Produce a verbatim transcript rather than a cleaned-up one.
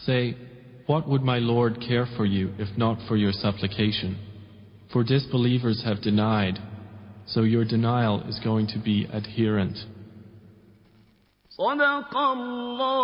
Say, what would my Lord care for you if not for your supplication? For disbelievers have denied, so your denial is going to be adherent. صدق الله